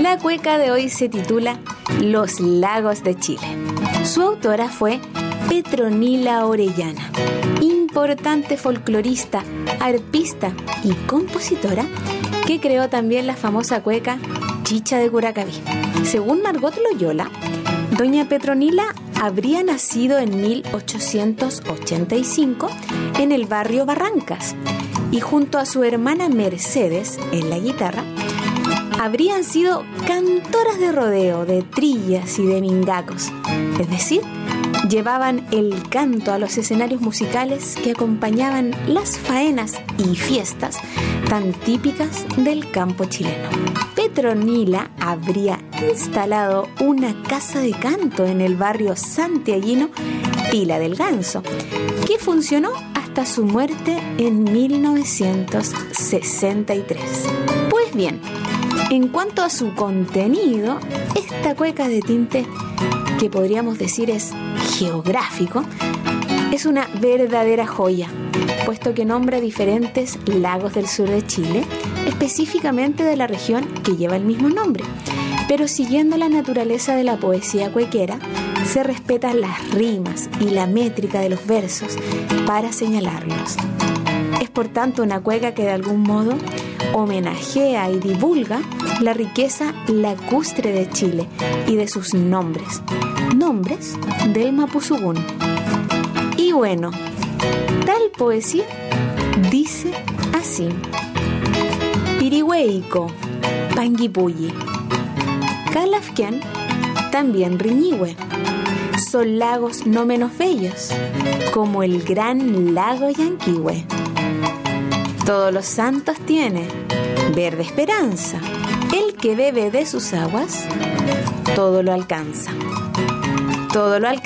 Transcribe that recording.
La cueca de hoy se titula Los lagos de Chile. Su autora fue Petronila Orellana, importante folclorista, arpista y compositora que creó también la famosa cueca Chicha de Curacaví. Según Margot Loyola, doña Petronila habría nacido en 1885 en el barrio Barrancas y junto a su hermana Mercedes en la guitarra habrían sido cantoras de rodeo, de trillas y de mingacos, es decir, llevaban el canto a los escenarios musicales que acompañaban las faenas y fiestas tan típicas del campo chileno. Petronila habría instalado una casa de canto en el barrio santiaguino Tila del Ganso, que funcionó hasta su muerte en 1963. Pues bien, en cuanto a su contenido, esta cueca de tinte, que podríamos decir es geográfico, es una verdadera joya, puesto que nombra diferentes lagos del sur de Chile, específicamente de la región que lleva el mismo nombre. Pero siguiendo la naturaleza de la poesía cuequera, se respetan las rimas y la métrica de los versos para señalarlos. Es por tanto una cueca que de algún modo homenajea y divulga la riqueza lacustre de Chile y de sus nombres del Mapuzugún. Y bueno, tal poesía dice así: Pirihueico, Panguipulli, Calafquén, también Riñihue, son lagos no menos bellos, como el gran lago Yanquihue. Todos los santos tiene verde esperanza, el que bebe de sus aguas, todo lo alcanza. Todo lo alcanza.